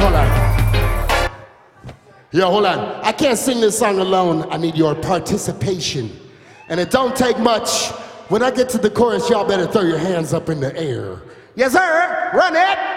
hold on. Yo, hold on. I can't sing this song alone. I need your participation. And it don't take much. When I get to the chorus, y'all better throw your hands up in the air. Yes, sir. Run it.